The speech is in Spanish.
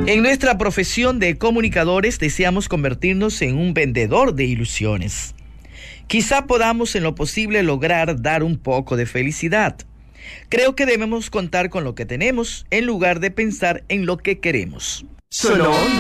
En nuestra profesión de comunicadores deseamos convertirnos en un vendedor de ilusiones. Quizá podamos en lo posible lograr dar un poco de felicidad. Creo que debemos contar con lo que tenemos en lugar de pensar en lo que queremos.